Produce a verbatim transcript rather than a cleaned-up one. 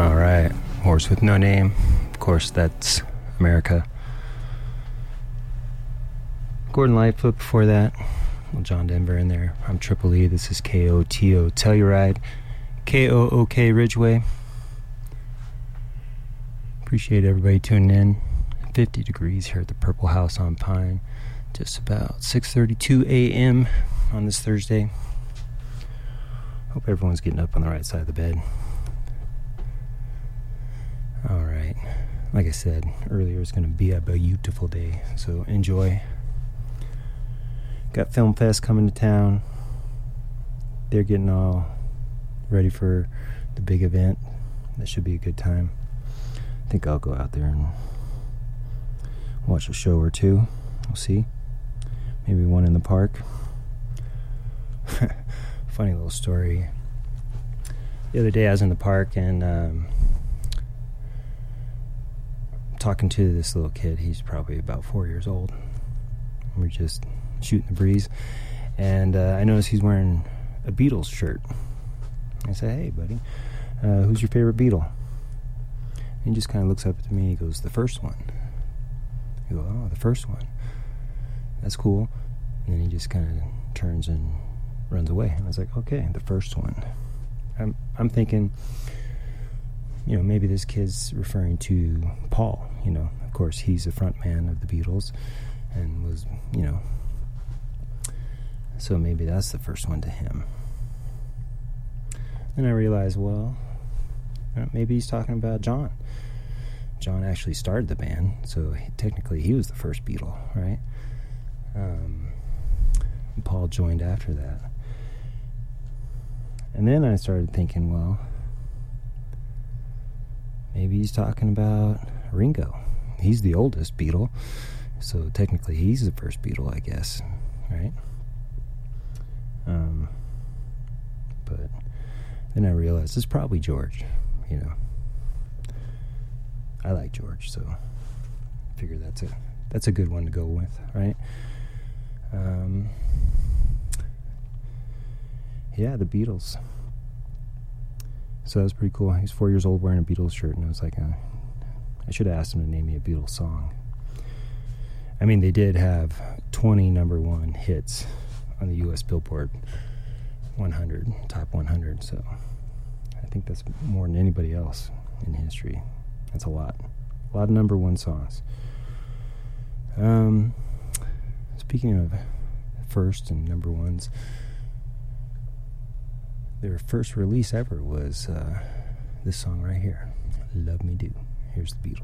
All right, Horse with No Name. Of course, that's America. Gordon Lightfoot before that. Well, John Denver in there. I'm Triple E. This is K O T O Telluride. K O O K Ridgeway. Appreciate everybody tuning in. fifty degrees here at the Purple House on Pine. Just about six thirty-two a.m. on this Thursday. Hope everyone's getting up on the right side of the bed. Alright, like I said earlier, it's going to be a beautiful day, so enjoy. Got Film Fest coming to town. They're getting all ready for the big event. That should be a good time. I think I'll go out there and watch a show or two. We'll see. Maybe one in the park. Funny little story. The other day I was in the park and um, talking to this little kid. He's probably about four years old. We're just shooting the breeze. And uh, I noticed he's wearing a Beatles shirt. I said, hey, buddy, uh, who's your favorite Beatle? And he just kind of looks up at me. He goes, the first one. I go, oh, the first one. That's cool. And then he just kind of turns and runs away. And I was like, okay, the first one. I'm I'm thinking, you know, maybe this kid's referring to Paul. You know, of course, he's the front man of the Beatles and was, you know, so maybe that's the first one to him. Then I realized, well, maybe he's talking about John. John actually started the band, so he, technically he was the first Beatle, right? Um, Paul joined after that. And then I started thinking, well, maybe he's talking about Ringo. He's the oldest Beatle, so technically he's the first Beatle, I guess, right? Um, but then I realized it's probably George, you know. I like George, so I figure that's a that's a good one to go with, right? Um, yeah, the Beatles. So that was pretty cool. He was four years old wearing a Beatles shirt, and I was like, uh, I should have asked him to name me a Beatles song. I mean, they did have twenty number one hits on the U S Billboard one hundred, top one hundred, so I think that's more than anybody else in history. That's a lot. A lot of number one songs. Um, speaking of first and number ones, their first release ever was uh, this song right here, Love Me Do. Here's the Beatles.